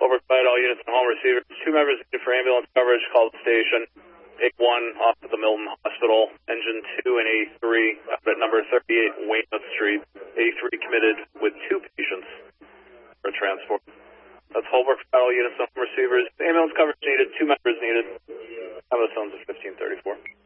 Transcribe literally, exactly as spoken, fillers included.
Holbrook Flight, all units and home receivers. Two members needed for ambulance coverage. Call the station. A one off of the Milton Hospital. Engine two and A three up at number thirty-eight Weymouth Street. A three committed with two patients for transport. That's Holbrook Flight, all units and home receivers. Ambulance coverage needed. Two members needed. Have the sons of fifteen thirty-four.